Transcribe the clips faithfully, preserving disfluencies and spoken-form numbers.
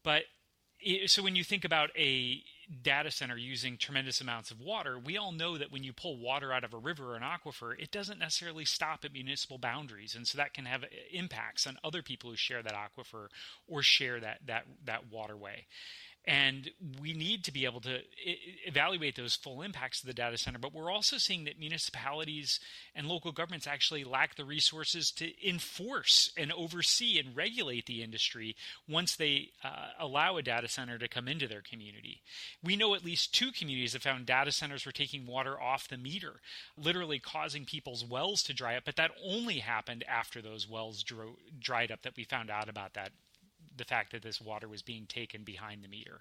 But it, so when you think about a data center using tremendous amounts of water, we all know that when you pull water out of a river or an aquifer, it doesn't necessarily stop at municipal boundaries. And so that can have impacts on other people who share that aquifer or share that that that waterway. And we need to be able to evaluate those full impacts of the data center. But we're also seeing that municipalities and local governments actually lack the resources to enforce and oversee and regulate the industry once they uh, allow a data center to come into their community. We know at least two communities have found data centers were taking water off the meter, literally causing people's wells to dry up. But that only happened after those wells dro- dried up, that we found out about that. The fact that this water was being taken behind the meter.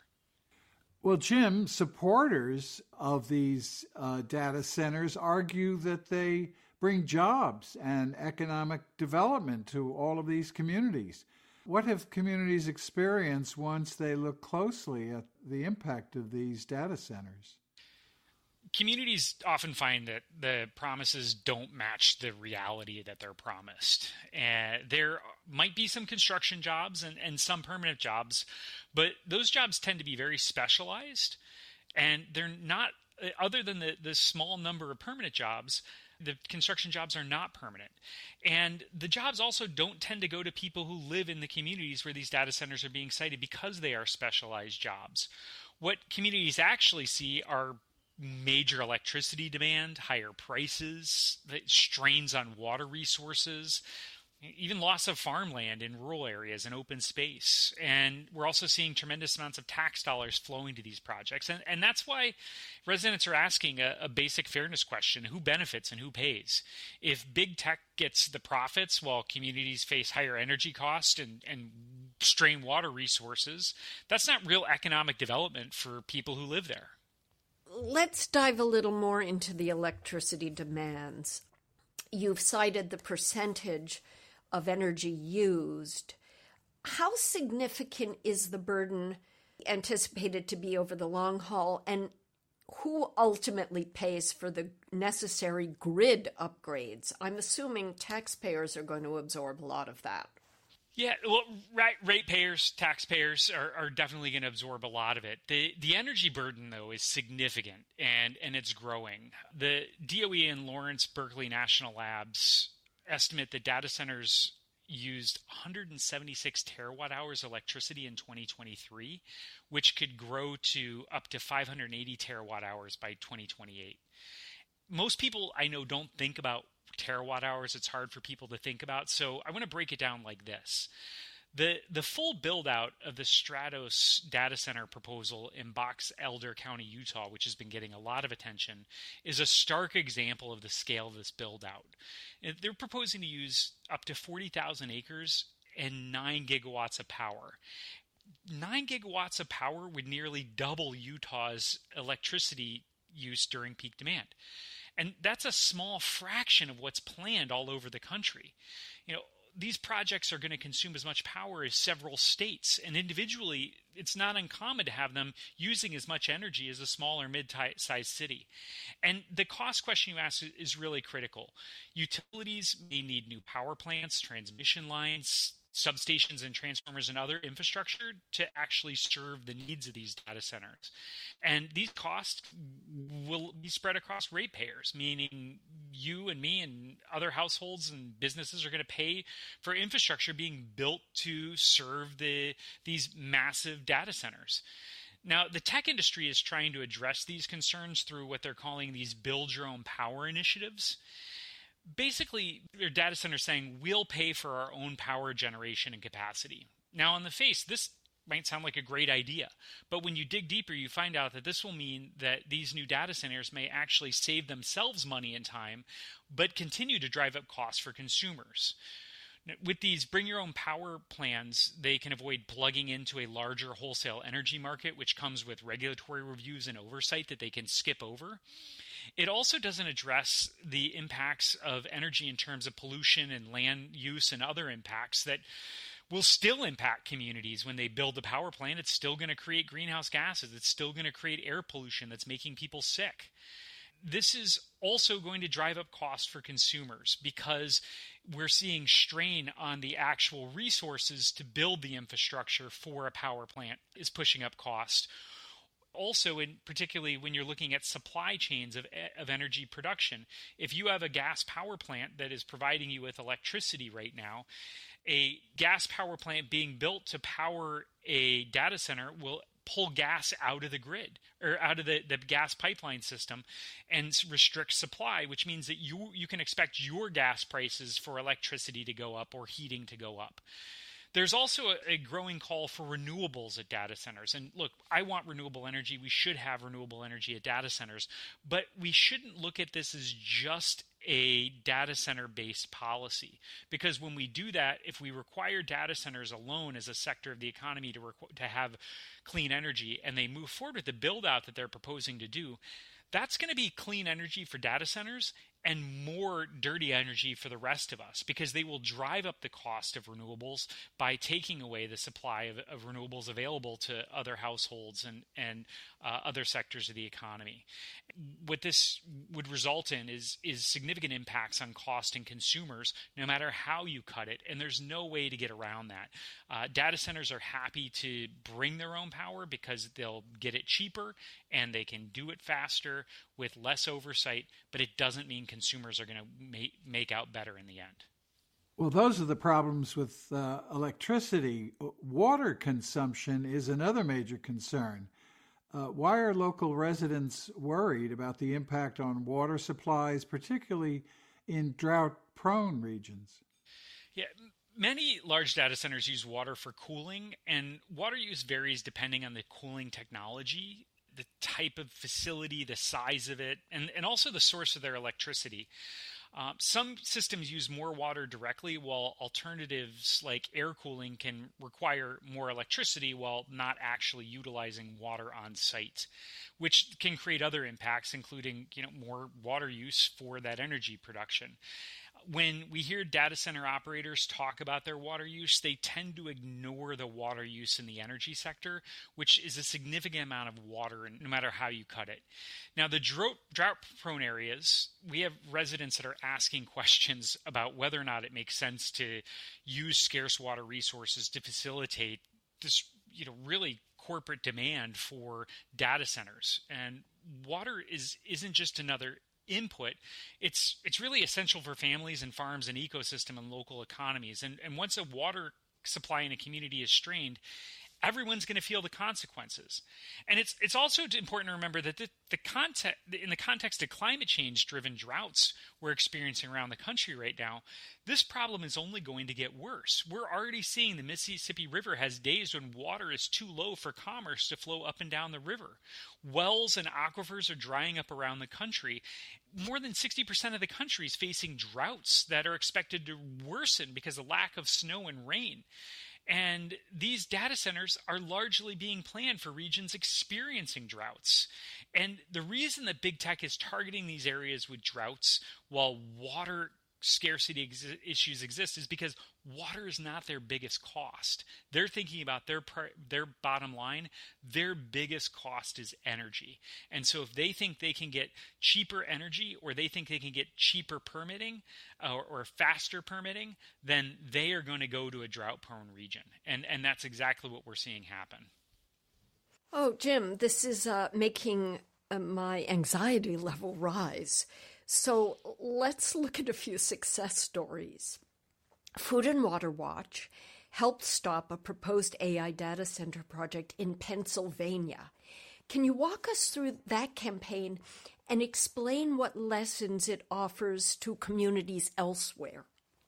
Well, Jim, supporters of these uh, data centers argue that they bring jobs and economic development to all of these communities. What have communities experienced once they look closely at the impact of these data centers? Communities often find that the promises don't match the reality that they're promised. And there might be some construction jobs and, and some permanent jobs, but those jobs tend to be very specialized, and they're not, other than the, the small number of permanent jobs, the construction jobs are not permanent. And the jobs also don't tend to go to people who live in the communities where these data centers are being sited because they are specialized jobs. What communities actually see are major electricity demand, higher prices, strains on water resources, even loss of farmland in rural areas and open space. And we're also seeing tremendous amounts of tax dollars flowing to these projects. And, and that's why residents are asking a, a basic fairness question: who benefits and who pays? If big tech gets the profits while communities face higher energy costs and, and strain water resources, that's not real economic development for people who live there. Let's dive a little more into the electricity demands. You've cited the percentage of energy used. How significant is the burden anticipated to be over the long haul, and who ultimately pays for the necessary grid upgrades? I'm assuming taxpayers are going to absorb a lot of that. Yeah, well, right, ratepayers, taxpayers are, are definitely going to absorb a lot of it. The the energy burden, though, is significant, and, and it's growing. The D O E and Lawrence Berkeley National Labs estimate that data centers used one hundred seventy-six terawatt hours of electricity in twenty twenty-three, which could grow to up to five hundred eighty terawatt hours by twenty twenty-eight. Most people I know don't think about terawatt hours. It's hard for people to think about. So I want to break it down like this. The the full build out of the Stratos data center proposal in Box Elder County, Utah, which has been getting a lot of attention, is a stark example of the scale of this build out. They're proposing to use up to forty thousand acres and nine gigawatts of power. Nine gigawatts of power would nearly double Utah's electricity use during peak demand. And that's a small fraction of what's planned all over the country. You know, these projects are going to consume as much power as several states, and individually, it's not uncommon to have them using as much energy as a small or mid-sized city. And the cost question you asked is really critical. Utilities may need new power plants, transmission lines, substations and transformers and other infrastructure to actually serve the needs of these data centers. And these costs will be spread across ratepayers, meaning you and me and other households and businesses are going to pay for infrastructure being built to serve the these massive data centers. Now, the tech industry is trying to address these concerns through what they're calling these build your own power initiatives. Basically, their data centers saying, we'll pay for our own power generation and capacity. Now, on the face, this might sound like a great idea, but when you dig deeper, you find out that this will mean that these new data centers may actually save themselves money and time, but continue to drive up costs for consumers. With these bring your own power plans, they can avoid plugging into a larger wholesale energy market, which comes with regulatory reviews and oversight that they can skip over. It also doesn't address the impacts of energy in terms of pollution and land use and other impacts that will still impact communities when they build a power plant. It's still going to create greenhouse gases. It's still going to create air pollution that's making people sick. This is also going to drive up costs for consumers because we're seeing strain on the actual resources to build the infrastructure for a power plant is pushing up cost. Also, in particularly when you're looking at supply chains of, of energy production, if you have a gas power plant that is providing you with electricity right now, a gas power plant being built to power a data center will pull gas out of the grid or out of the, the gas pipeline system and restrict supply, which means that you you can expect your gas prices for electricity to go up or heating to go up. There's also a, a growing call for renewables at data centers. And look, I want renewable energy. We should have renewable energy at data centers. But we shouldn't look at this as just a data center-based policy. Because when we do that, if we require data centers alone as a sector of the economy to, requ- to have clean energy, and they move forward with the build-out that they're proposing to do, that's going to be clean energy for data centers and more dirty energy for the rest of us, because they will drive up the cost of renewables by taking away the supply of, of renewables available to other households and, and uh, other sectors of the economy. What this would result in is, is significant impacts on cost and consumers, no matter how you cut it, and there's no way to get around that. Uh, data centers are happy to bring their own power because they'll get it cheaper and they can do it faster with less oversight, but it doesn't mean consumers are going to make, make out better in the end. Well, those are the problems with uh, electricity. Water consumption is another major concern. Uh, why are local residents worried about the impact on water supplies, particularly in drought-prone regions? Yeah, many large data centers use water for cooling, and water use varies depending on the cooling technology, the type of facility, the size of it, and, and also the source of their electricity. Um, some systems use more water directly, while alternatives like air cooling can require more electricity while not actually utilizing water on site, which can create other impacts, including, you know, more water use for that energy production. When we hear data center operators talk about their water use, they tend to ignore the water use in the energy sector, which is a significant amount of water, no matter how you cut it. Now, the drought-prone areas, we have residents that are asking questions about whether or not it makes sense to use scarce water resources to facilitate this, you know, really corporate demand for data centers. And water is isn't just another input. It's it's really essential for families and farms and ecosystem and local economies. And and once a water supply in a community is strained, everyone's going to feel the consequences. And it's it's also important to remember that the, the context, in the context of climate change driven droughts we're experiencing around the country right now, this problem is only going to get worse. We're already seeing the Mississippi River has days when water is too low for commerce to flow up and down the river. Wells and aquifers are drying up around the country. More than sixty percent of the country is facing droughts that are expected to worsen because of lack of snow and rain. And these data centers are largely being planned for regions experiencing droughts. And the reason that big tech is targeting these areas with droughts while water scarcity ex- issues exist is because water is not their biggest cost. They're thinking about their par- their bottom line. Their biggest cost is energy. And so if they think they can get cheaper energy, or they think they can get cheaper permitting uh, or, or faster permitting, then they are going to go to a drought-prone region. And, and that's exactly what we're seeing happen. Oh, Jim, this is uh, making uh, my anxiety level rise. So let's look at a few success stories. Food and Water Watch helped stop a proposed A I data center project in Pennsylvania. Can you walk us through that campaign and explain what lessons it offers to communities elsewhere?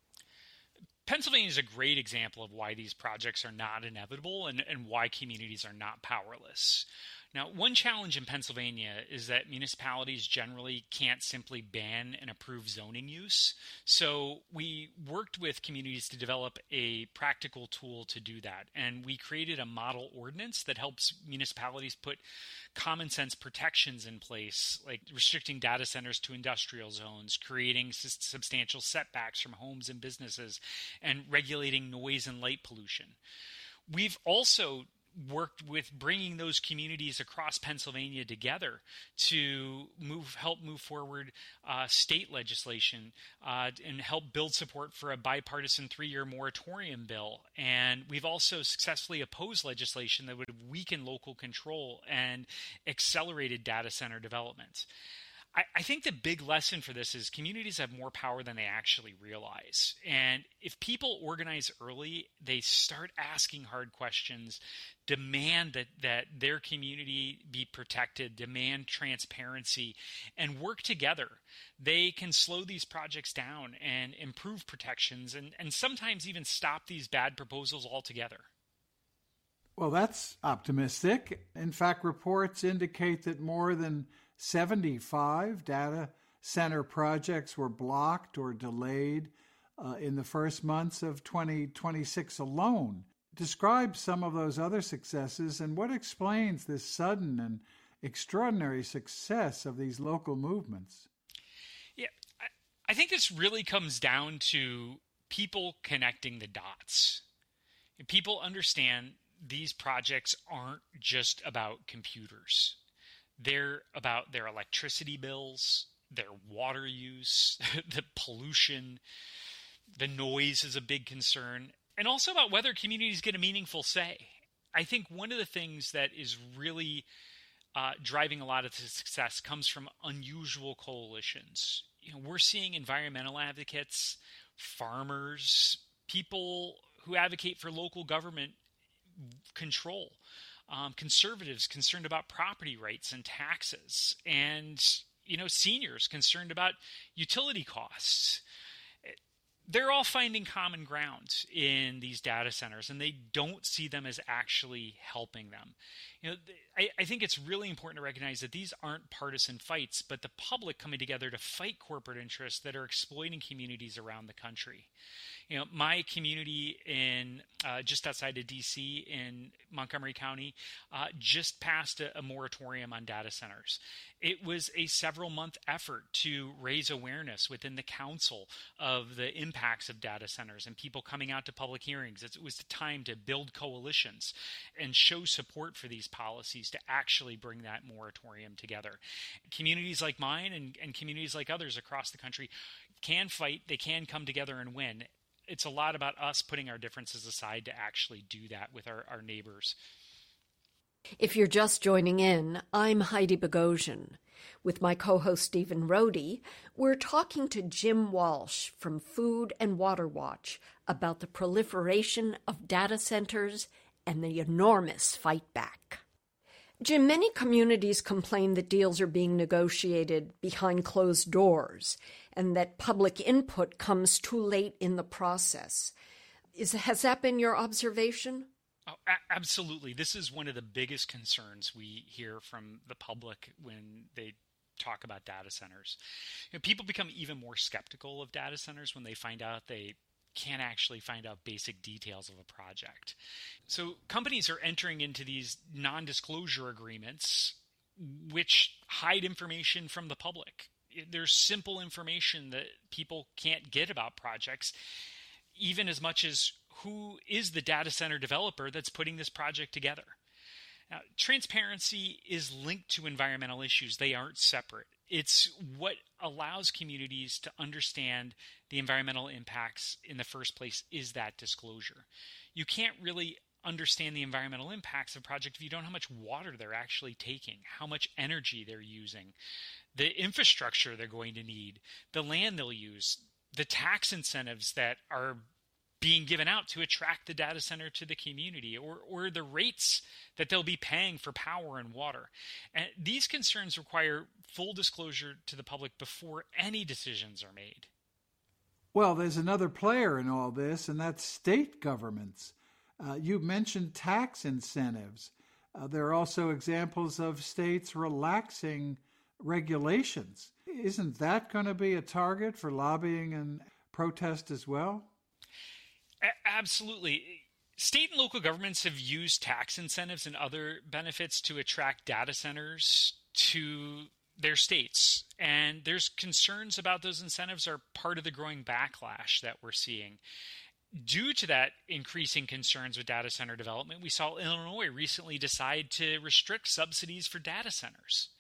Pennsylvania is a great example of why these projects are not inevitable and, and why communities are not powerless. Now, one challenge in Pennsylvania is that municipalities generally can't simply ban and approve zoning use. So we worked with communities to develop a practical tool to do that. And we created a model ordinance that helps municipalities put common sense protections in place, like restricting data centers to industrial zones, creating s- substantial setbacks from homes and businesses, and regulating noise and light pollution. We've also worked with bringing those communities across Pennsylvania together to move, help move forward uh, state legislation uh, and help build support for a bipartisan three-year moratorium bill. And we've also successfully opposed legislation that would weaken local control and accelerated data center development. I, I think the big lesson for this is communities have more power than they actually realize. And if people organize early, they start asking hard questions, demand that, that their community be protected, demand transparency, and work together, they can slow these projects down and improve protections and, and sometimes even stop these bad proposals altogether. Well, that's optimistic. In fact, reports indicate that more than seventy-five data center projects were blocked or delayed uh, in the first months of twenty twenty-six alone. Describe some of those other successes and what explains this sudden and extraordinary success of these local movements. Yeah, I, I think this really comes down to people connecting the dots. People understand these projects aren't just about computers. They're about their electricity bills, their water use, the pollution, the noise is a big concern, and also about whether communities get a meaningful say. I think one of the things that is really uh, driving a lot of the success comes from unusual coalitions. You know, we're seeing environmental advocates, farmers, people who advocate for local government control. Um, conservatives concerned about property rights and taxes, and you know, seniors concerned about utility costs. They're all finding common ground in these data centers, and they don't see them as actually helping them. You know, I, I think it's really important to recognize that these aren't partisan fights, but the public coming together to fight corporate interests that are exploiting communities around the country. You know, my community in uh, just outside of D C in Montgomery County uh, just passed a, a moratorium on data centers. It was a several month effort to raise awareness within the council of the impacts of data centers and people coming out to public hearings. It was the time to build coalitions and show support for these policies to actually bring that moratorium together. Communities like mine and, and communities like others across the country can fight, they can come together and win. It's a lot about us putting our differences aside to actually do that with our, our neighbors. If you're just joining in, I'm Heidi Bogosian. With my co-host Stephen Rohde, we're talking to Jim Walsh from Food and Water Watch about the proliferation of data centers and the enormous fight back. Jim, many communities complain that deals are being negotiated behind closed doors and that public input comes too late in the process. Is, has that been your observation? Oh, a- absolutely. This is one of the biggest concerns we hear from the public when they talk about data centers. You know, people become even more skeptical of data centers when they find out they can't actually find out basic details of a project. So companies are entering into these non-disclosure agreements which hide information from the public. There's simple information that people can't get about projects, even as much as who is the data center developer that's putting this project together. Now, transparency is linked to environmental issues. They aren't separate. It's what allows communities to understand the environmental impacts in the first place is that disclosure. You can't really understand the environmental impacts of a project if you don't know how much water they're actually taking, how much energy they're using, the infrastructure they're going to need, the land they'll use, the tax incentives that are being given out to attract the data center to the community, or, or the rates that they'll be paying for power and water. And these concerns require full disclosure to the public before any decisions are made. Well, there's another player in all this, and that's state governments. Uh, you mentioned tax incentives. Uh, there are also examples of states relaxing regulations. Isn't that going to be a target for lobbying and protest as well? A- absolutely. State and local governments have used tax incentives and other benefits to attract data centers to their states. And there's concerns about those incentives are part of the growing backlash that we're seeing. due to that increasing concerns with data center development, we saw Illinois recently decide to restrict subsidies for data centers.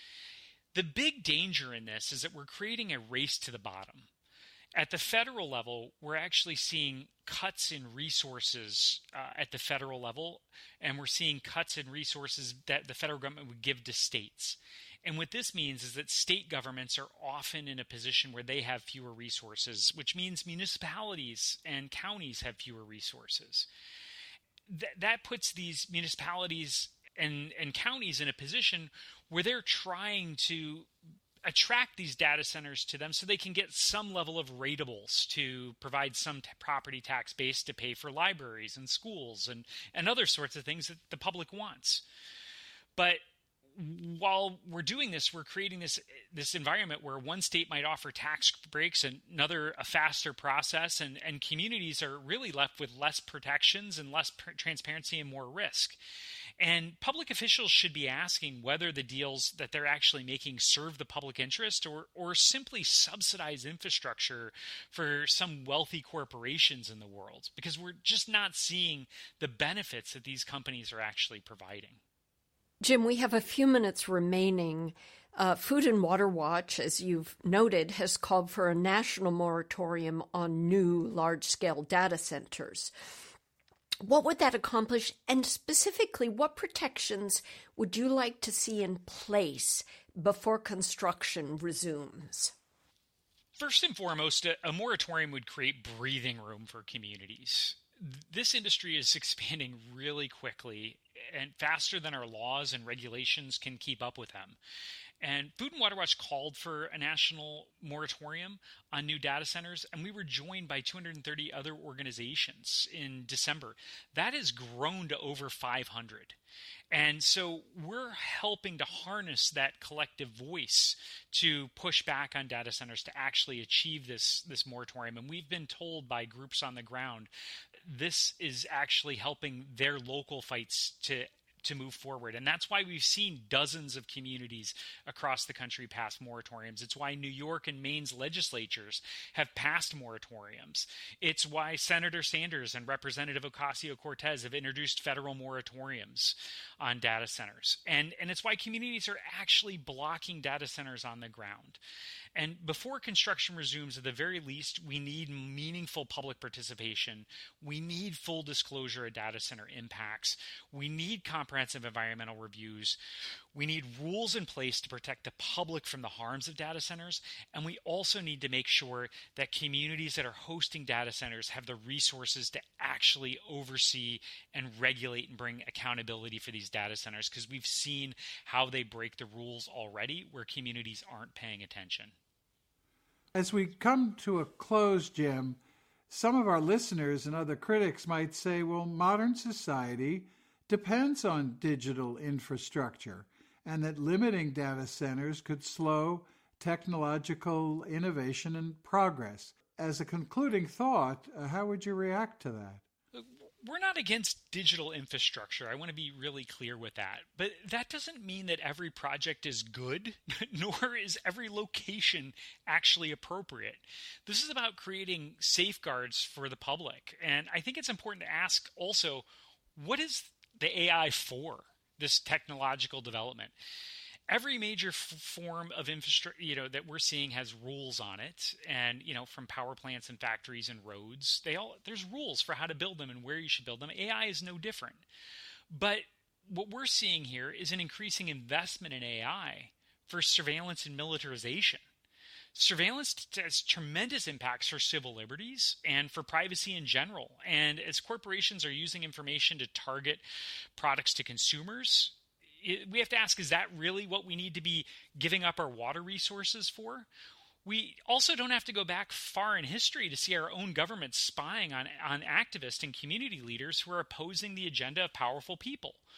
The big danger in this is that we're creating a race to the bottom. At the federal level, we're actually seeing cuts in resources uh, at the federal level, and we're seeing cuts in resources that the federal government would give to states. And what this means is that state governments are often in a position where they have fewer resources, which means municipalities and counties have fewer resources. Th- that puts these municipalities and, and counties in a position where they're trying to attract these data centers to them so they can get some level of ratables to provide some t- property tax base to pay for libraries and schools and, and other sorts of things that the public wants. But while we're doing this, we're creating this this environment where one state might offer tax breaks and another a faster process, and, and communities are really left with less protections and less pr- transparency and more risk. And public officials should be asking whether the deals that they're actually making serve the public interest or, or simply subsidize infrastructure for some wealthy corporations in the world, because we're just not seeing the benefits that these companies are actually providing. Jim, we have a few minutes remaining. Uh, Food and Water Watch, as you've noted, has called for a national moratorium on new large-scale data centers. What would that accomplish? And specifically, what protections would you like to see in place before construction resumes? First and foremost, a, a moratorium would create breathing room for communities. This industry is expanding really quickly and faster than our laws and regulations can keep up with them. And Food and Water Watch called for a national moratorium on new data centers, and we were joined by two hundred thirty other organizations in December. That has grown to over five hundred. And so we're helping to harness that collective voice to push back on data centers to actually achieve this, this moratorium. And we've been told by groups on the ground this is actually helping their local fights to to move forward. And that's why we've seen dozens of communities across the country pass moratoriums. It's why New York and Maine's legislatures have passed moratoriums. It's why Senator Sanders and Representative Ocasio-Cortez have introduced federal moratoriums on data centers. And, and it's why communities are actually blocking data centers on the ground. And before construction resumes, at the very least, we need meaningful public participation. We need full disclosure of data center impacts. We need comprehensive environmental reviews. We need rules in place to protect the public from the harms of data centers. And we also need to make sure that communities that are hosting data centers have the resources to actually oversee and regulate and bring accountability for these data centers, because we've seen how they break the rules already where communities aren't paying attention. As we come to a close, Jim, some of our listeners and other critics might say, well, modern society depends on digital infrastructure, and that limiting data centers could slow technological innovation and progress. As a concluding thought, uh, how would you react to that? We're not against digital infrastructure. I want to be really clear with that. But that doesn't mean that every project is good, nor is every location actually appropriate. This is about creating safeguards for the public. And I think it's important to ask also, what is the A I for, this technological development? Every major f- form of infrastructure, you know, that we're seeing has rules on it, and you know, from power plants and factories and roads, they all there's rules for how to build them and where you should build them. A I is no different. But what we're seeing here is an increasing investment in A I for surveillance and militarization. Surveillance has tremendous impacts for civil liberties and for privacy in general. And as corporations are using information to target products to consumers, we have to ask, is that really what we need to be giving up our water resources for? We also don't have to go back far in history to see our own government spying on, on activists and community leaders who are opposing the agenda of powerful people.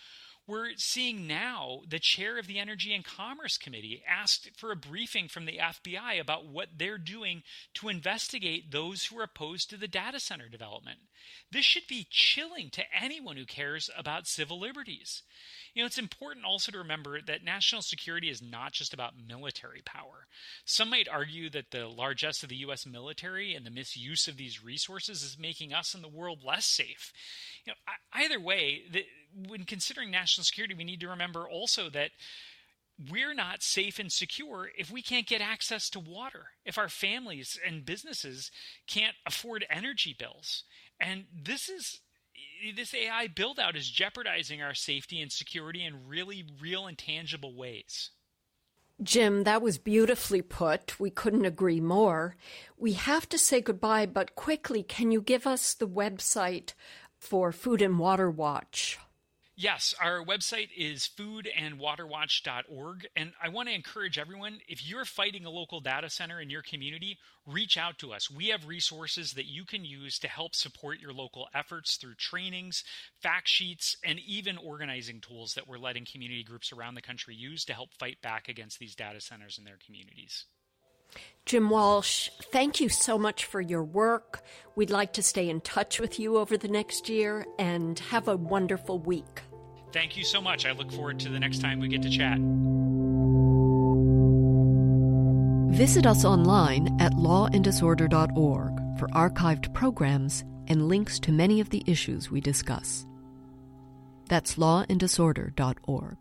We're seeing now the chair of the Energy and Commerce Committee asked for a briefing from the F B I about what they're doing to investigate those who are opposed to the data center development. This should be chilling to anyone who cares about civil liberties. You know, it's important also to remember that national security is not just about military power. Some might argue that the largesse of the U S military and the misuse of these resources is making us and the world less safe. You know, either way, the, when considering national security, we need to remember also that we're not safe and secure if we can't get access to water, if our families and businesses can't afford energy bills. And this is this A I build-out is jeopardizing our safety and security in really real and tangible ways. Jim, that was beautifully put. We couldn't agree more. We have to say goodbye, but quickly, can you give us the website for Food and Water Watch? Yes, our website is food and water watch dot org, and I want to encourage everyone, if you're fighting a local data center in your community, reach out to us. We have resources that you can use to help support your local efforts through trainings, fact sheets, and even organizing tools that we're letting community groups around the country use to help fight back against these data centers in their communities. Jim Walsh, thank you so much for your work. We'd like to stay in touch with you over the next year, and have a wonderful week. Thank you so much. I look forward to the next time we get to chat. Visit us online at law and disorder dot org for archived programs and links to many of the issues we discuss. That's law and disorder dot org.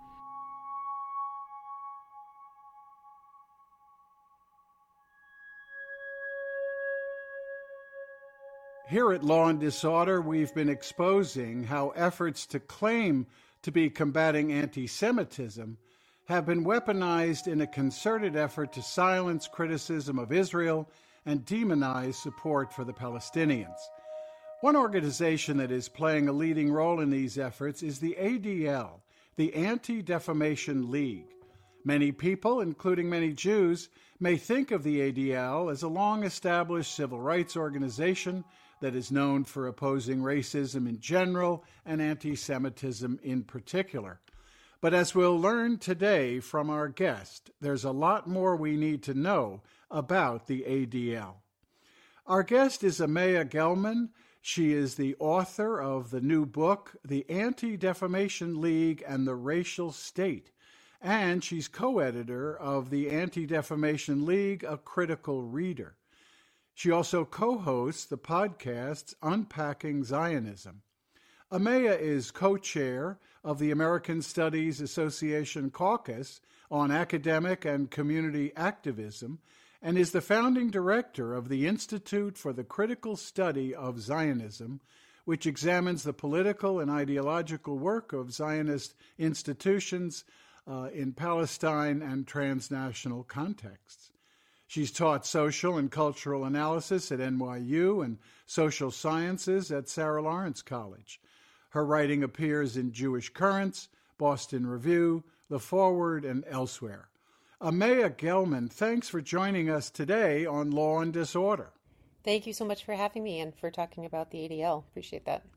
Here at Law and Disorder, we've been exposing how efforts to claim to be combating anti-Semitism have been weaponized in a concerted effort to silence criticism of Israel and demonize support for the Palestinians. One organization that is playing a leading role in these efforts is the A D L, the Anti-Defamation League. Many people, including many Jews, may think of the A D L as a long-established civil rights organization that is known for opposing racism in general and anti-Semitism in particular. But as we'll learn today from our guest, there's a lot more we need to know about the A D L. Our guest is Amaya Gelman. She is the author of the new book, The Anti-Defamation League and the Racial State, and she's co-editor of the Anti-Defamation League, A Critical Reader. She also co-hosts the podcasts Unpacking Zionism. Amaya is co-chair of the American Studies Association Caucus on Academic and Community Activism and is the founding director of the Institute for the Critical Study of Zionism, which examines the political and ideological work of Zionist institutions uh, in Palestine and transnational contexts. She's taught social and cultural analysis at N Y U and social sciences at Sarah Lawrence College. Her writing appears in Jewish Currents, Boston Review, The Forward, and elsewhere. Amaya Gelman, thanks for joining us today on Law and Disorder. Thank you so much for having me and for talking about the A D L. Appreciate that.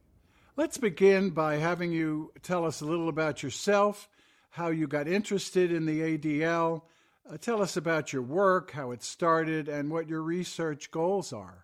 Let's begin by having you tell us a little about yourself, how you got interested in the A D L. Uh, tell us about your work, how it started, and what your research goals are.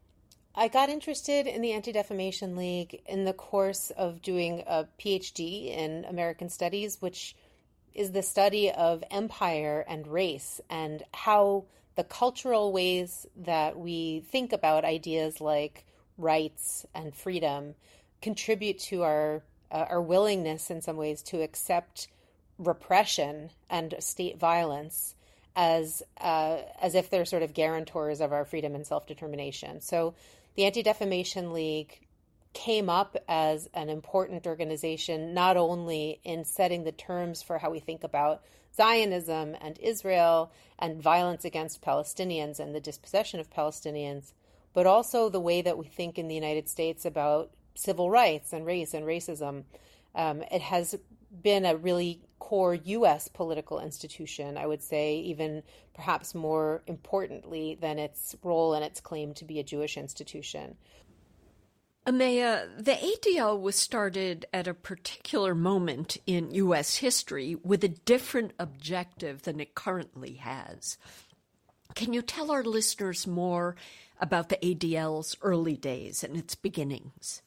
I got interested in the Anti-Defamation League in the course of doing a P H D in American Studies, which is the study of empire and race and how the cultural ways that we think about ideas like rights and freedom contribute to our uh, our willingness in some ways to accept repression and state violence as uh, as if they're sort of guarantors of our freedom and self-determination. So the Anti-Defamation League came up as an important organization, not only in setting the terms for how we think about Zionism and Israel and violence against Palestinians and the dispossession of Palestinians, but also the way that we think in the United States about civil rights and race and racism. Um, it has been a really core U S political institution, I would say, even perhaps more importantly than its role and its claim to be a Jewish institution. Amaya, the A D L was started at a particular moment in U S history with a different objective than it currently has. Can you tell our listeners more about the A D L's early days and its beginnings?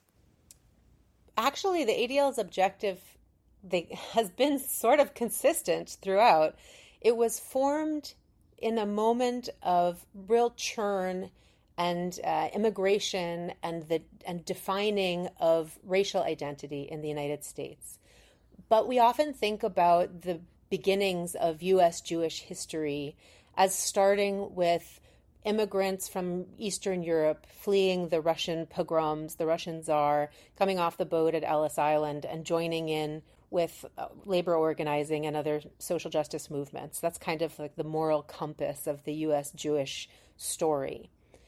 Actually, the A D L's objective they, has been sort of consistent throughout. It was formed in a moment of real churn and uh, immigration and the and defining of racial identity in the United States. But we often think about the beginnings of U S Jewish history as starting with immigrants from Eastern Europe fleeing the Russian pogroms, the Russian Tsar, coming off the boat at Ellis Island and joining in with uh, labor organizing and other social justice movements. That's kind of like the moral compass of the U S Jewish story.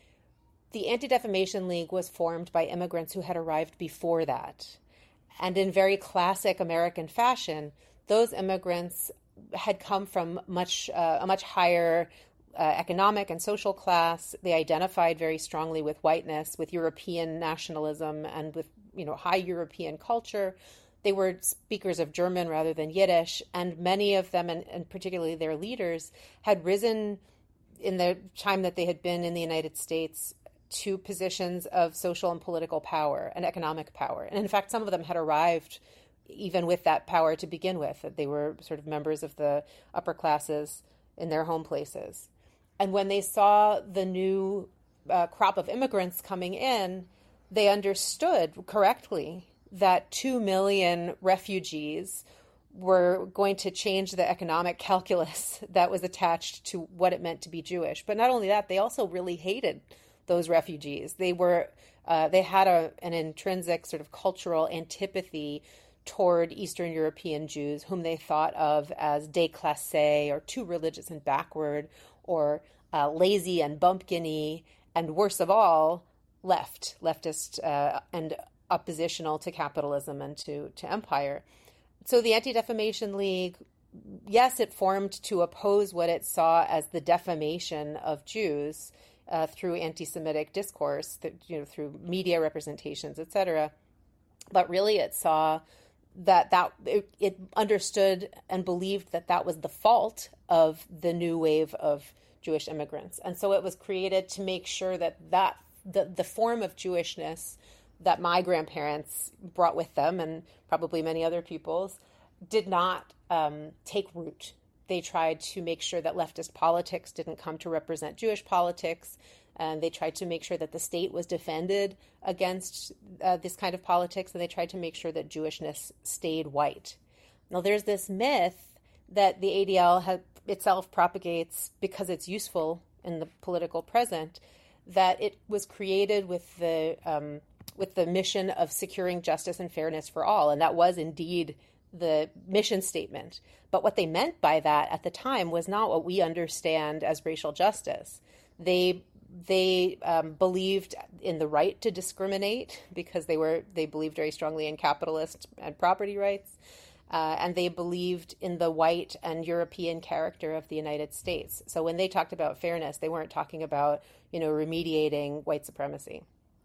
The Anti-Defamation League was formed by immigrants who had arrived before that. And in very classic American fashion, those immigrants had come from much uh, a much higher uh, economic and social class. They identified very strongly with whiteness, with European nationalism, and with, you know, high European culture. They were speakers of German rather than Yiddish, and many of them, and, and particularly their leaders, had risen in the time that they had been in the United States to positions of social and political power and economic power. And in fact, some of them had arrived even with that power to begin with, that they were sort of members of the upper classes in their home places. And when they saw the new uh, crop of immigrants coming in, they understood correctly that two million refugees were going to change the economic calculus that was attached to what it meant to be Jewish. But not only that, they also really hated those refugees. They were, uh, they had a, an intrinsic sort of cultural antipathy toward Eastern European Jews, whom they thought of as déclassés, or too religious and backward, or uh, lazy and bumpkiny, and worse of all, left, leftist uh, and oppositional to capitalism and to, to empire. So the Anti-Defamation League, yes, it formed to oppose what it saw as the defamation of Jews uh, through anti-Semitic discourse, th- you know, through media representations, et cetera. But really it saw that, that it, it understood and believed that that was the fault of the new wave of Jewish immigrants. And so it was created to make sure that, that the, the form of Jewishness that my grandparents brought with them, and probably many other people's, did not um, take root. They tried to make sure that leftist politics didn't come to represent Jewish politics, and they tried to make sure that the state was defended against uh, this kind of politics, and they tried to make sure that Jewishness stayed white. Now, there's this myth that the A D L ha- itself propagates because it's useful in the political present, that it was created with the um, with the mission of securing justice and fairness for all, and that was indeed the mission statement. But what they meant by that at the time was not what we understand as racial justice. They they um, believed in the right to discriminate because they were they believed very strongly in capitalist and property rights, uh, and they believed in the white and European character of the United States. So when they talked about fairness, they weren't talking about, you know, remediating white supremacy.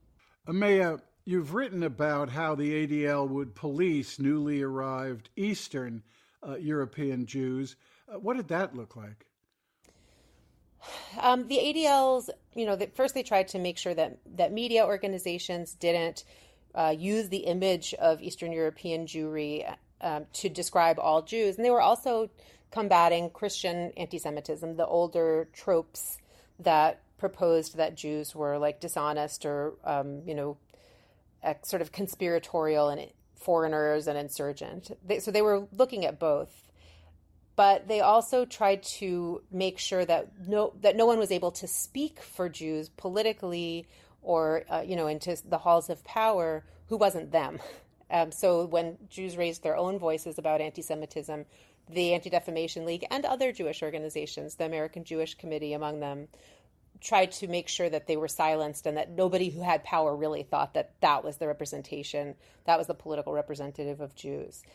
Amaya, you've written about how the A D L would police newly arrived Eastern uh, European Jews. Uh, what did that look like? Um, the A D Ls, you know, the, first they tried to make sure that, that media organizations didn't uh, use the image of Eastern European Jewry um, to describe all Jews. And they were also combating Christian anti-Semitism, the older tropes that proposed that Jews were like dishonest or, um, you know, sort of conspiratorial and foreigners and insurgent. They, so they were looking at both. But they also tried to make sure that no that no one was able to speak for Jews politically or, uh, you know, into the halls of power who wasn't them. Um, so when Jews raised their own voices about anti-Semitism, the Anti-Defamation League and other Jewish organizations, the American Jewish Committee among them, tried to make sure that they were silenced and that nobody who had power really thought that that was the representation, that was the political representative of Jews.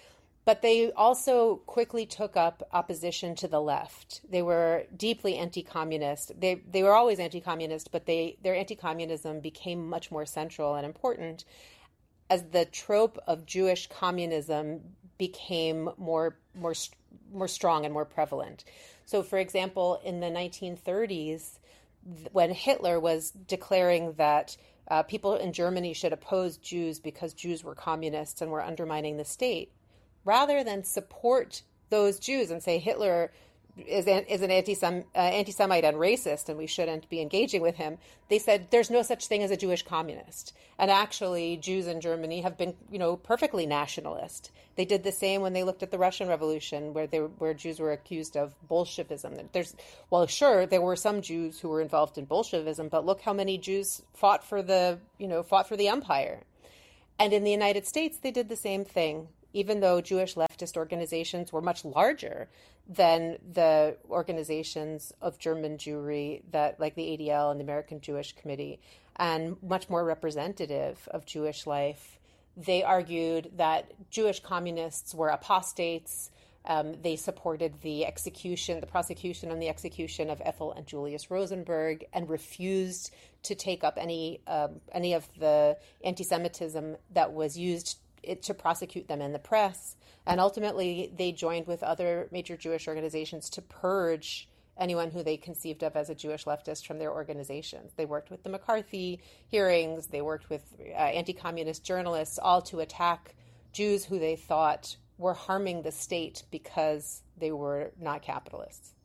But they also quickly took up opposition to the left. They were deeply anti-communist. They they were always anti-communist, but they their anti-communism became much more central and important as the trope of Jewish communism became more more more strong and more prevalent. So, for example, in the nineteen thirties, when Hitler was declaring that uh, people in Germany should oppose Jews because Jews were communists and were undermining the state, rather than support those Jews and say Hitler is an, is an anti-Sem, uh, anti-Semite and racist and we shouldn't be engaging with him, they said there's no such thing as a Jewish communist. And actually, Jews in Germany have been, you know, perfectly nationalist. They did the same when they looked at the Russian Revolution, where they where Jews were accused of Bolshevism. There's, well, sure, there were some Jews who were involved in Bolshevism, but look how many Jews fought for the, you know, fought for the empire. And in the United States, they did the same thing. Even though Jewish leftist organizations were much larger than the organizations of German Jewry, that like the A D L and the American Jewish Committee, and much more representative of Jewish life, they argued that Jewish communists were apostates. Um, they supported the execution, the prosecution and the execution of Ethel and Julius Rosenberg, and refused to take up any um, any of the anti-Semitism that was used It, to prosecute them in the press. And ultimately, they joined with other major Jewish organizations to purge anyone who they conceived of as a Jewish leftist from their organizations. They worked with the McCarthy hearings. They worked with uh, anti-communist journalists, all to attack Jews who they thought were harming the state because they were not capitalists.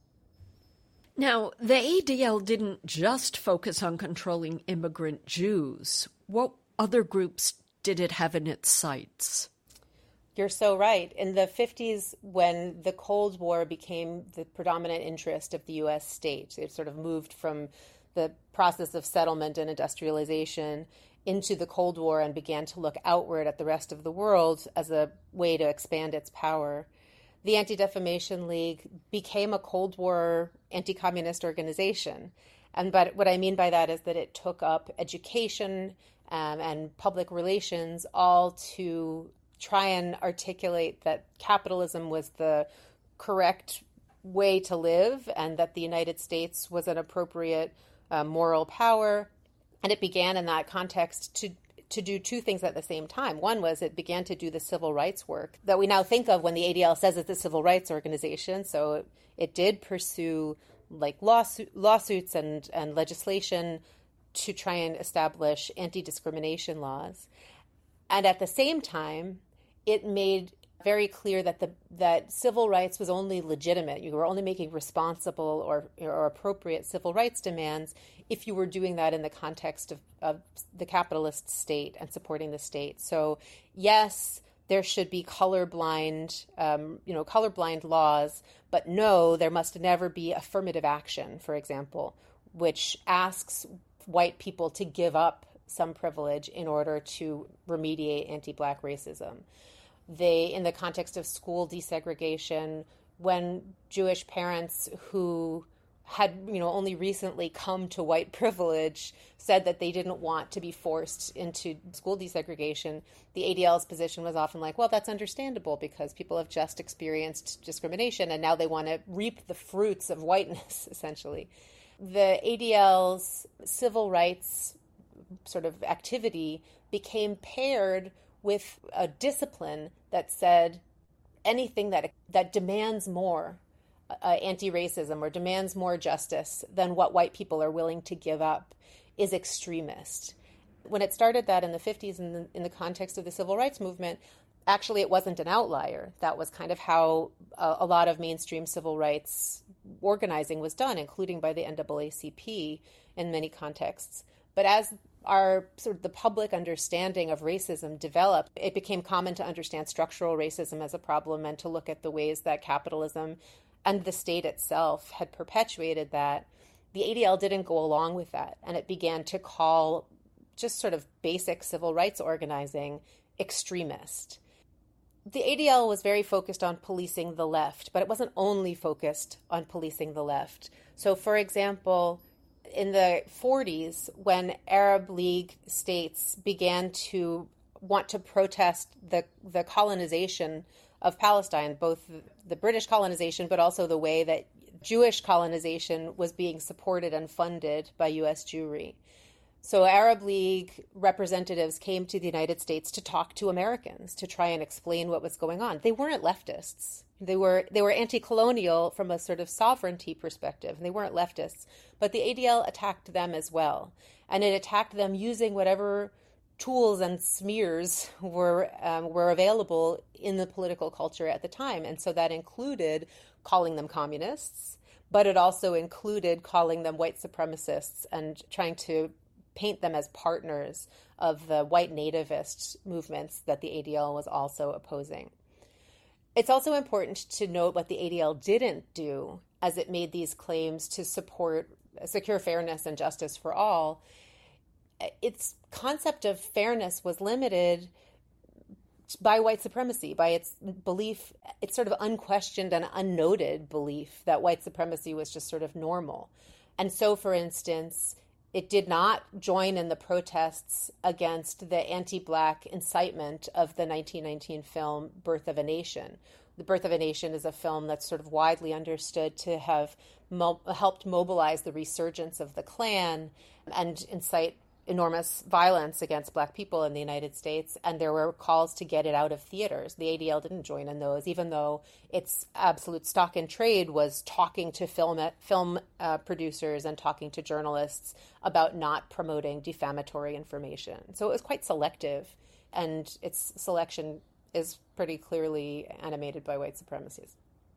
Now, the A D L didn't just focus on controlling immigrant Jews. What other groups did it have in its sights? You're so right. In the fifties, when the Cold War became the predominant interest of the U S state, it sort of moved from the process of settlement and industrialization into the Cold War and began to look outward at the rest of the world as a way to expand its power. The Anti-Defamation League became a Cold War anti-communist organization. And but what I mean by that is that it took up education Um, and public relations, all to try and articulate that capitalism was the correct way to live and that the United States was an appropriate uh, moral power. And it began in that context to to do two things at the same time. One was it began to do the civil rights work that we now think of when the A D L says it's a civil rights organization. So it, it did pursue like lawsuit, lawsuits and, and legislation to try and establish anti-discrimination laws. And at the same time, it made very clear that the that civil rights was only legitimate. You were only making responsible or, or appropriate civil rights demands if you were doing that in the context of, of the capitalist state and supporting the state. So yes, there should be colorblind, um, you know, colorblind laws, but no, there must never be affirmative action, for example, which asks white people to give up some privilege in order to remediate anti-Black racism. They, in the context of school desegregation, when Jewish parents who had, you know, only recently come to white privilege said that they didn't want to be forced into school desegregation, the A D L's position was often like, well, that's understandable because people have just experienced discrimination and now they want to reap the fruits of whiteness, essentially. The A D L's civil rights sort of activity became paired with a discipline that said anything that that demands more uh, anti-racism or demands more justice than what white people are willing to give up is extremist. When it started that in the fifties in the, in the context of the civil rights movement, actually it wasn't an outlier. That was kind of how a, a lot of mainstream civil rights organizing was done, including by the N double A C P in many contexts. But as our sort of the public understanding of racism developed, it became common to understand structural racism as a problem and to look at the ways that capitalism and the state itself had perpetuated that. The A D L didn't go along with that, and it began to call just sort of basic civil rights organizing extremist. The A D L was very focused on policing the left, but it wasn't only focused on policing the left. So, for example, in the forties, when Arab League states began to want to protest the, the colonization of Palestine, both the British colonization, but also the way that Jewish colonization was being supported and funded by U S Jewry. So Arab League representatives came to the United States to talk to Americans, to try and explain what was going on. They weren't leftists. They were they were anti-colonial from a sort of sovereignty perspective, and they weren't leftists. But the A D L attacked them as well. And it attacked them using whatever tools and smears were um, were available in the political culture at the time. And so that included calling them communists, but it also included calling them white supremacists and trying to paint them as partners of the white nativist movements that the A D L was also opposing. It's also important to note what the A D L didn't do as it made these claims to support secure fairness and justice for all. Its concept of fairness was limited by white supremacy, by its belief, its sort of unquestioned and unnoted belief that white supremacy was just sort of normal. And so, for instance, it did not join in the protests against the anti-Black incitement of the nineteen nineteen film Birth of a Nation. The Birth of a Nation is a film that's sort of widely understood to have mo- helped mobilize the resurgence of the Klan and incite enormous violence against Black people in the United States, and there were calls to get it out of theaters. The A D L didn't join in those, even though its absolute stock in trade was talking to film film uh, producers and talking to journalists about not promoting defamatory information. So it was quite selective, and its selection is pretty clearly animated by white supremacies.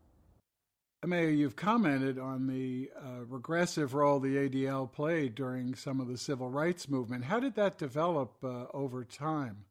Mayor, you've commented on the uh, regressive role the A D L played during some of the civil rights movement. How did that develop uh, over time?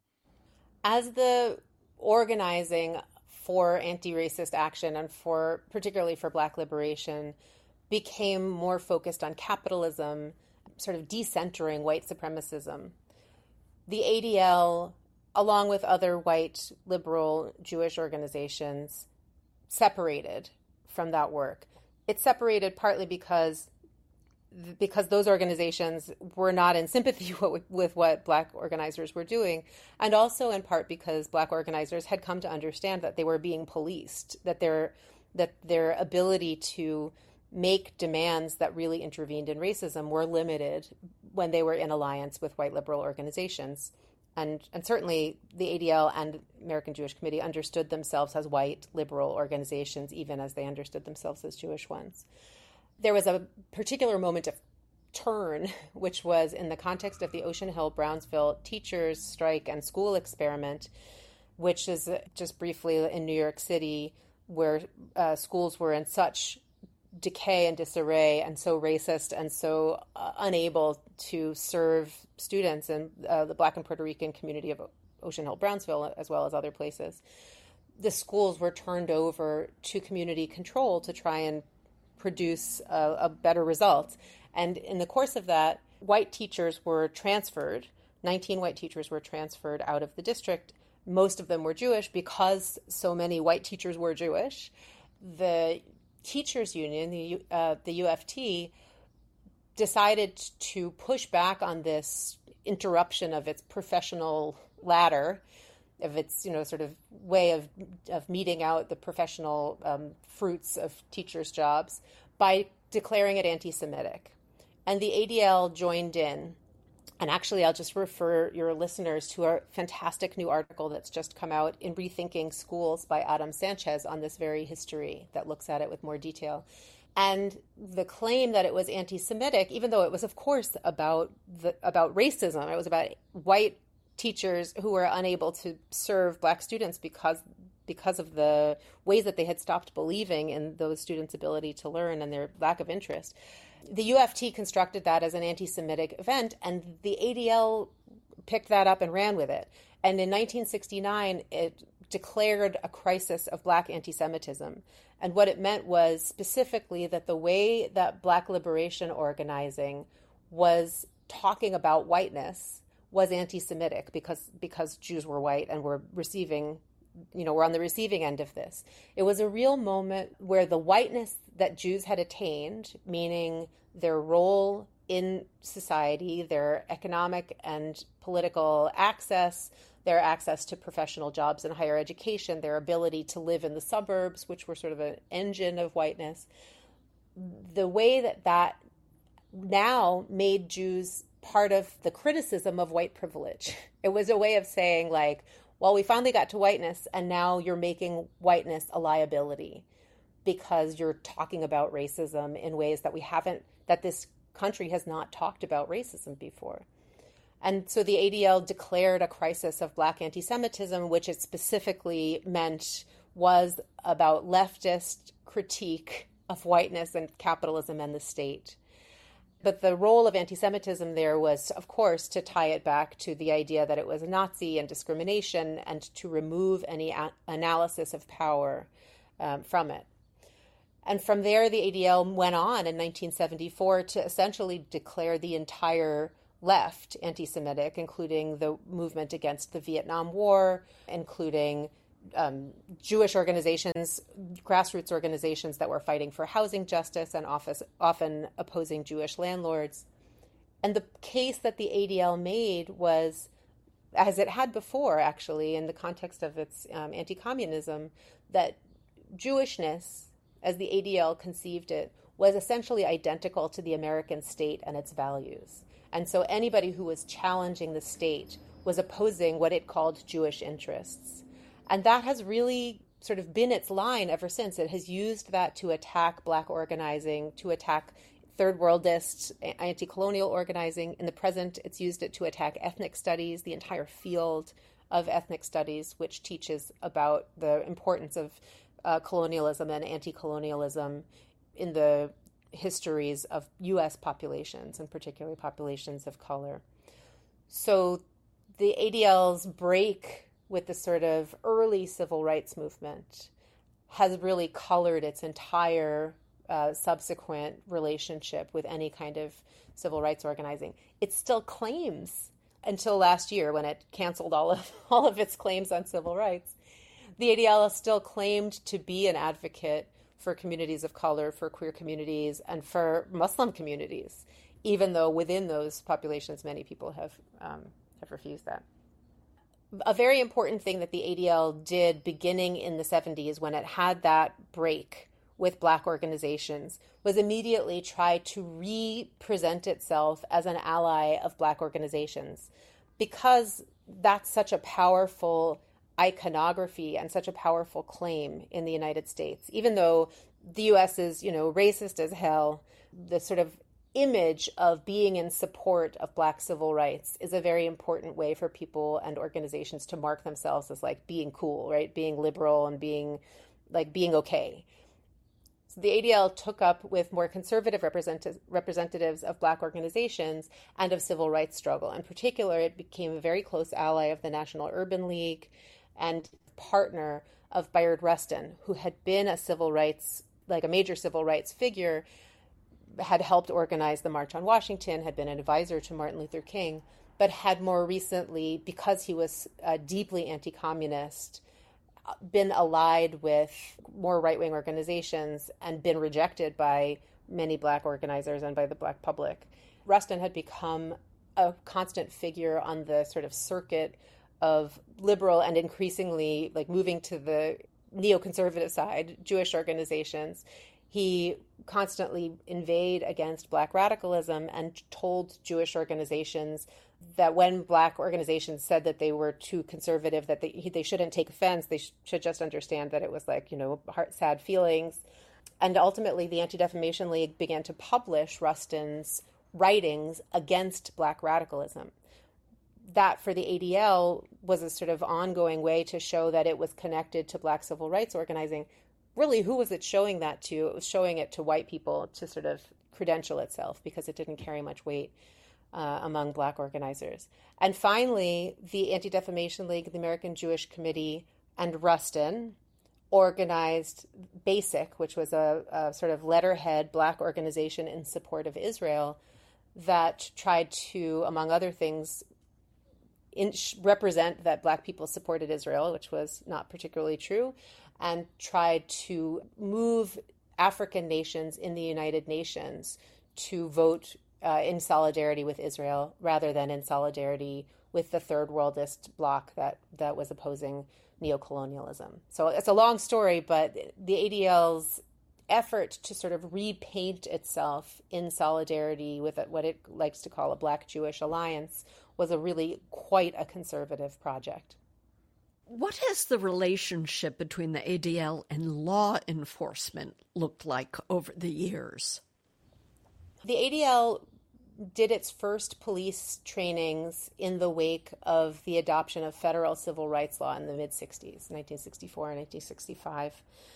As the organizing for anti-racist action and for particularly for Black liberation became more focused on capitalism, sort of decentering white supremacism, the A D L, along with other white liberal Jewish organizations, separated from that work. It separated partly because because those organizations were not in sympathy with, with what Black organizers were doing, and also in part because Black organizers had come to understand that they were being policed, that their that their ability to make demands that really intervened in racism were limited when they were in alliance with white liberal organizations. And and certainly the A D L and American Jewish Committee understood themselves as white liberal organizations, even as they understood themselves as Jewish ones. There was a particular moment of turn, which was in the context of the Ocean Hill-Brownsville teachers' strike and school experiment, which is just briefly in New York City, where uh, schools were in such decay and disarray and so racist and so uh, unable to serve students in uh, the Black and Puerto Rican community of Ocean Hill-Brownsville, as well as other places. The schools were turned over to community control to try and produce a, a better result. And in the course of that, white teachers were transferred. nineteen white teachers were transferred out of the district. Most of them were Jewish because so many white teachers were Jewish. The teachers union, the uh, the U F T, decided to push back on this interruption of its professional ladder, of its you know sort of way of of meting out the professional um, fruits of teachers' jobs by declaring it anti-Semitic, and the A D L joined in. And actually, I'll just refer your listeners to a fantastic new article that's just come out in Rethinking Schools by Adam Sanchez on this very history that looks at it with more detail. And the claim that it was anti-Semitic, even though it was, of course, about the, about racism, it was about white teachers who were unable to serve Black students because because of the ways that they had stopped believing in those students' ability to learn and their lack of interest. The U F T constructed that as an anti-Semitic event, and the A D L picked that up and ran with it. And in nineteen sixty-nine, it declared a crisis of Black anti-Semitism. And what it meant was specifically that the way that Black liberation organizing was talking about whiteness was anti-Semitic because because Jews were white and were receiving, you know, were on the receiving end of this. It was a real moment where the whiteness that Jews had attained, meaning their role in society, their economic and political access, their access to professional jobs and higher education, their ability to live in the suburbs, which were sort of an engine of whiteness. The way that that now made Jews part of the criticism of white privilege. It was a way of saying, like, well, we finally got to whiteness, and now you're making whiteness a liability because you're talking about racism in ways that we haven't, that this country has not talked about racism before. And so the A D L declared a crisis of Black anti-Semitism, which it specifically meant was about leftist critique of whiteness and capitalism and the state. But the role of anti-Semitism there was, of course, to tie it back to the idea that it was Nazi and discrimination and to remove any a- analysis of power um, from it. And from there, the A D L went on in nineteen seventy-four to essentially declare the entire left anti-Semitic, including the movement against the Vietnam War, including um, Jewish organizations, grassroots organizations that were fighting for housing justice and office, often opposing Jewish landlords. And the case that the A D L made was, as it had before, actually, in the context of its um, anti-communism, that Jewishness, as the A D L conceived it, was essentially identical to the American state and its values. And so anybody who was challenging the state was opposing what it called Jewish interests. And that has really sort of been its line ever since. It has used that to attack Black organizing, to attack third worldist anti-colonial organizing. In the present, it's used it to attack ethnic studies, the entire field of ethnic studies, which teaches about the importance of uh, colonialism and anti-colonialism in the histories of U S populations, and particularly populations of color. So the A D L's break with the sort of early civil rights movement has really colored its entire uh, subsequent relationship with any kind of civil rights organizing. It still claims, until last year when it canceled all of all of its claims on civil rights, the A D L still claimed to be an advocate for communities of color, for queer communities, and for Muslim communities, even though within those populations many people have um, have refused that. A very important thing that the A D L did beginning in the seventies, when it had that break with Black organizations, was immediately try to re-present itself as an ally of Black organizations, because that's such a powerful iconography and such a powerful claim in the United States. Even though the U S is, you know, racist as hell, the sort of image of being in support of Black civil rights is a very important way for people and organizations to mark themselves as like being cool, right? Being liberal and being like being okay. So the A D L took up with more conservative represent- representatives of Black organizations and of civil rights struggle. In particular, it became a very close ally of the National Urban League and partner of Bayard Rustin, who had been a civil rights, like a major civil rights figure, had helped organize the March on Washington, had been an advisor to Martin Luther King, but had more recently, because he was uh, deeply anti-communist, been allied with more right-wing organizations and been rejected by many Black organizers and by the Black public. Rustin had become a constant figure on the sort of circuit of liberal and increasingly like moving to the neoconservative side, Jewish organizations. He constantly inveighed against Black radicalism and told Jewish organizations that when Black organizations said that they were too conservative, that they they shouldn't take offense, they sh- should just understand that it was like, you know, heart sad feelings. And ultimately, the Anti-Defamation League began to publish Rustin's writings against Black radicalism. That for the A D L was a sort of ongoing way to show that it was connected to Black civil rights organizing. Really, who was it showing that to? It was showing it to white people to sort of credential itself, because it didn't carry much weight uh, among Black organizers. And finally, the Anti-Defamation League, the American Jewish Committee, and Rustin organized BASIC, which was a, a sort of letterhead Black organization in support of Israel that tried to, among other things, In, represent that Black people supported Israel, which was not particularly true, and tried to move African nations in the United Nations to vote uh, in solidarity with Israel rather than in solidarity with the third worldist bloc that, that was opposing neocolonialism. So it's a long story, but the A D L's effort to sort of repaint itself in solidarity with what it likes to call a Black-Jewish alliance was a really quite a conservative project. What has the relationship between the A D L and law enforcement looked like over the years? The A D L did its first police trainings in the wake of the adoption of federal civil rights law in the mid-sixties, nineteen sixty-four and nineteen sixty-five.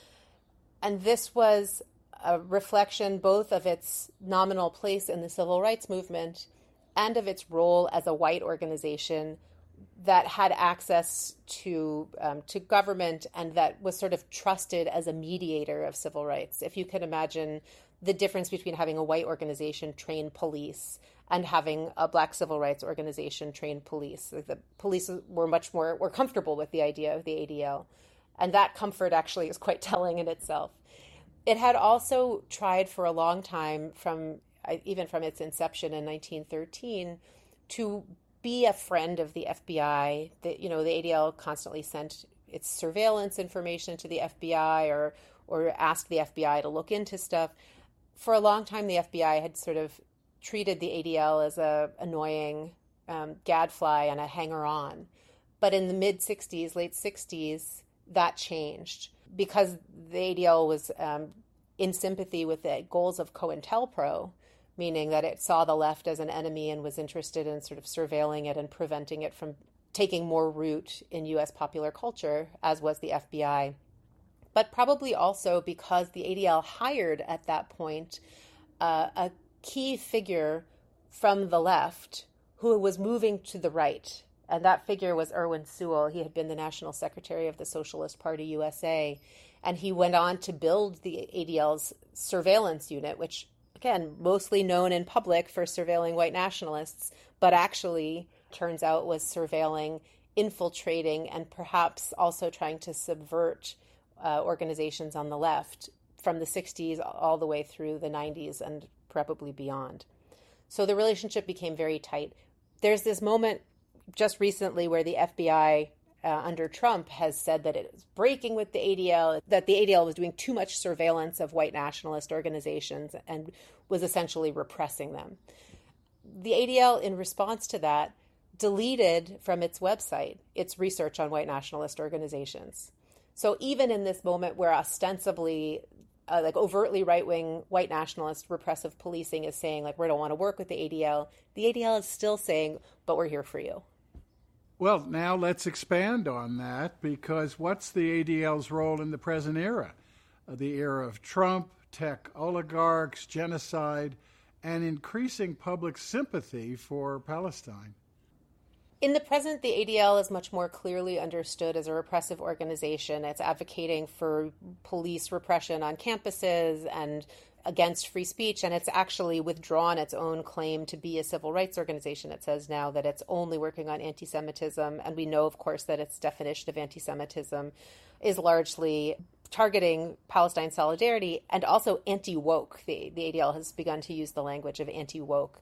And this was a reflection both of its nominal place in the civil rights movement and of its role as a white organization that had access to um, to government and that was sort of trusted as a mediator of civil rights. If you can imagine the difference between having a white organization train police and having a Black civil rights organization train police. The police were much more were comfortable with the idea of the A D L. And that comfort actually is quite telling in itself. It had also tried for a long time, from even from its inception in nineteen thirteen, to be a friend of the F B I. The, you know, the A D L constantly sent its surveillance information to the F B I or or asked the F B I to look into stuff. For a long time, the F B I had sort of treated the A D L as a annoying um, gadfly and a hanger-on. But in the mid-sixties, late sixties, that changed because the A D L was um, in sympathy with the goals of COINTELPRO, meaning that it saw the left as an enemy and was interested in sort of surveilling it and preventing it from taking more root in U S popular culture, as was the F B I. But probably also because the A D L hired at that point uh, a key figure from the left who was moving to the right. And that figure was Irwin Sewell. He had been the National Secretary of the Socialist Party U S A. And he went on to build the A D L's surveillance unit, which, again, mostly known in public for surveilling white nationalists, but actually turns out was surveilling, infiltrating, and perhaps also trying to subvert uh, organizations on the left from the sixties all the way through the nineties and probably beyond. So the relationship became very tight. There's this moment just recently where the F B I uh, under Trump has said that it is breaking with the A D L, that the A D L was doing too much surveillance of white nationalist organizations and was essentially repressing them. The A D L, in response to that, deleted from its website its research on white nationalist organizations. So even in this moment where ostensibly Uh, like overtly right-wing white nationalist repressive policing is saying, like, we don't want to work with the A D L, the A D L is still saying, but we're here for you. Well, now let's expand on that, because what's the A D L's role in the present era? Uh, the era of Trump, tech oligarchs, genocide, and increasing public sympathy for Palestine. In the present, the A D L is much more clearly understood as a repressive organization. It's advocating for police repression on campuses and against free speech, and it's actually withdrawn its own claim to be a civil rights organization. It says now that it's only working on anti-Semitism, and we know, of course, that its definition of anti-Semitism is largely targeting Palestine solidarity and also anti-woke. The, the A D L has begun to use the language of anti-woke.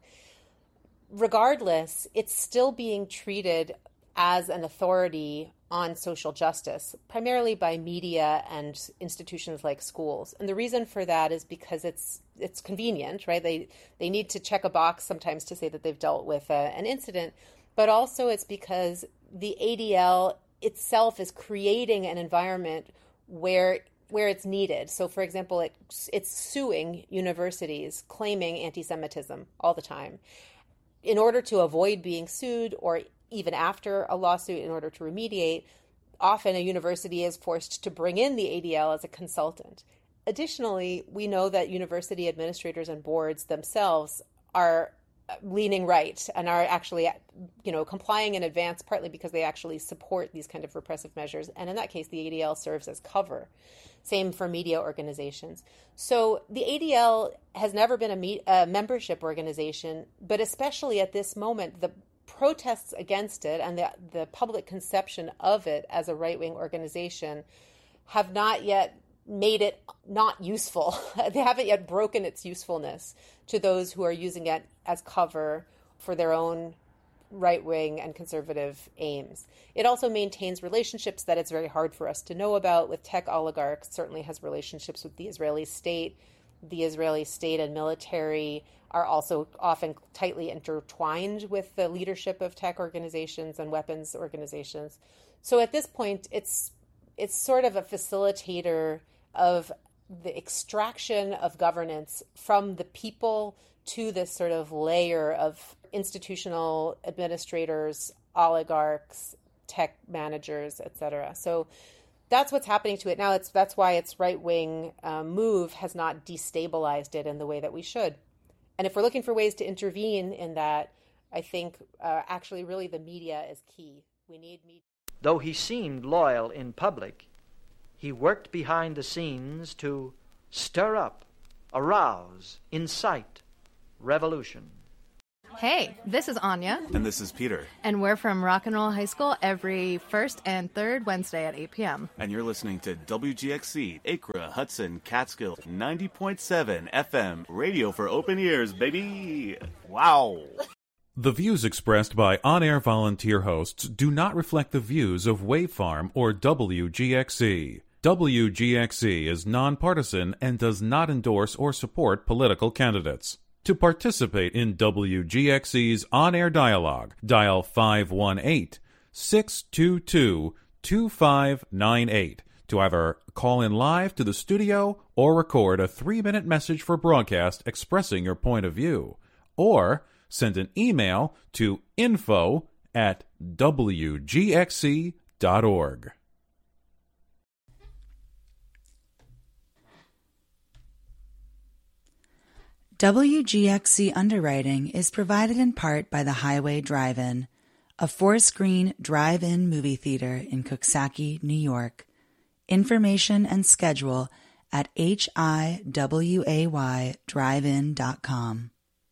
Regardless, it's still being treated as an authority on social justice, primarily by media and institutions like schools. And the reason for that is because it's it's convenient, right? They they need to check a box sometimes to say that they've dealt with a, an incident, but also it's because the A D L itself is creating an environment where where it's needed. So, for example, it, it's suing universities claiming anti-Semitism all the time. In order to avoid being sued, or even after a lawsuit, in order to remediate, often a university is forced to bring in the A D L as a consultant. Additionally, we know that university administrators and boards themselves are leaning right and are actually, you know, complying in advance, partly because they actually support these kind of repressive measures. And in that case, the A D L serves as cover. Same for media organizations. So the A D L has never been a, me- a membership organization, but especially at this moment, the protests against it and the, the public conception of it as a right-wing organization have not yet made it not useful. They haven't yet broken its usefulness to those who are using it as cover for their own right-wing and conservative aims. It also maintains relationships that it's very hard for us to know about with tech oligarchs, certainly has relationships with the Israeli state. The Israeli state and military are also often tightly intertwined with the leadership of tech organizations and weapons organizations. So at this point, it's it's sort of a facilitator of the extraction of governance from the people to this sort of layer of institutional administrators, oligarchs, tech managers, et cetera. So that's what's happening to it now. It's that's why its right-wing uh, move has not destabilized it in the way that we should. And if we're looking for ways to intervene in that, I think uh, actually really the media is key. We need media. Though he seemed loyal in public, he worked behind the scenes to stir up, arouse, incite revolution. Hey, this is Anya. And this is Peter. And we're from Rock and Roll High School every first and third Wednesday at eight p.m. And you're listening to W G X C, Acra, Hudson, Catskill, ninety point seven F M, radio for open ears, baby. Wow. The views expressed by on-air volunteer hosts do not reflect the views of Wave Farm or W G X C. W G X C is nonpartisan and does not endorse or support political candidates. To participate in W G X C's on-air dialogue, dial five one eight, six two two, two five nine eight to either call in live to the studio or record a three-minute message for broadcast expressing your point of view, or send an email to info at w g x c dot org. W G X C underwriting is provided in part by the Highway Drive-In, a four-screen drive-in movie theater in Coxsackie, New York. Information and schedule at h i w a y drive in dot com.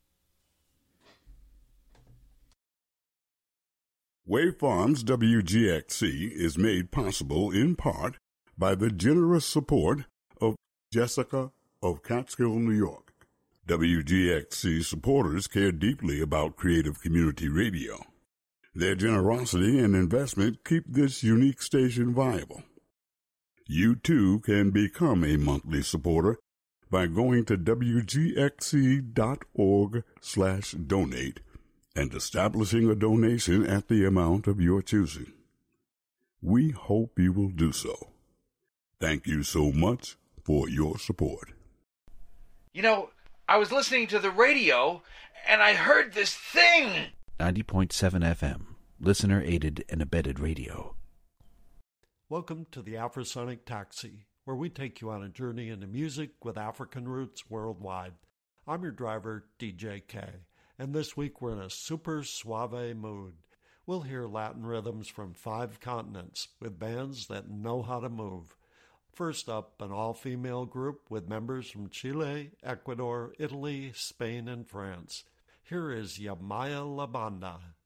Wave Farms W G X C is made possible in part by the generous support of Jessica of Catskill, New York. W G X C supporters care deeply about creative community radio. Their generosity and investment keep this unique station viable. You too can become a monthly supporter by going to w g x c dot org slash donate and establishing a donation at the amount of your choosing. We hope you will do so. Thank you so much for your support. You know, I was listening to the radio, and I heard this thing! ninety point seven F M, listener-aided and abetted radio. Welcome to the Afrosonic Taxi, where we take you on a journey into music with African roots worldwide. I'm your driver, D J K, and this week we're in a super suave mood. We'll hear Latin rhythms from five continents with bands that know how to move. First up, an all-female group with members from Chile, Ecuador, Italy, Spain, and France. Here is Yamaya La Banda.